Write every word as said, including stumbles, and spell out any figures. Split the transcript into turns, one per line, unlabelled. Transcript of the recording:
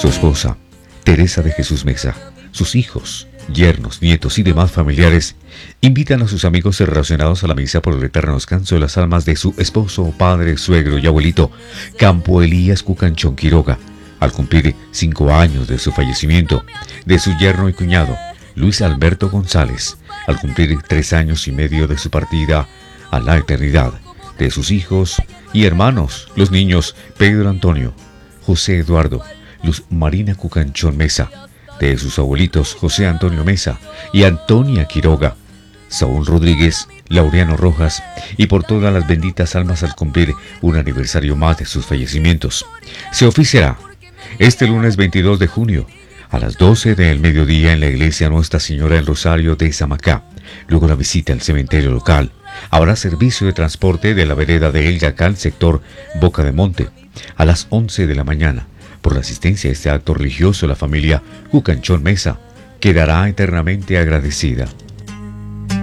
su esposa, Teresa de Jesús Mesa, sus hijos, yernos, nietos y demás familiares invitan a sus amigos relacionados a la misa por el eterno descanso de las almas de su esposo, padre, suegro y abuelito, Campo Elías Cucanchón Quiroga, al cumplir cinco años de su fallecimiento, de su yerno y cuñado, Luis Alberto González, al cumplir tres años y medio de su partida a la eternidad, de sus hijos y hermanos, los niños Pedro Antonio, José Eduardo, Luz Marina Cucanchón Mesa, de sus abuelitos José Antonio Mesa y Antonia Quiroga, Saúl Rodríguez, Laureano Rojas, y por todas las benditas almas al cumplir un aniversario más de sus fallecimientos. Se oficiará este lunes veintidós de junio a las doce del mediodía en la iglesia Nuestra Señora del Rosario de Samacá. Luego la visita al cementerio local. Habrá servicio de transporte de la vereda de El Yacal, sector Boca de Monte, a las once de la mañana. Por la asistencia a este acto religioso, la familia Cucanchón Mesa quedará eternamente agradecida.